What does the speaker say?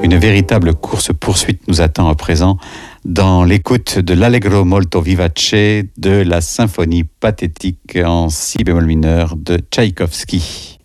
Une véritable course-poursuite nous attend à présent dans l'écoute de l'Allegro molto vivace de la symphonie pathétique en si bémol mineur de Tchaïkovski.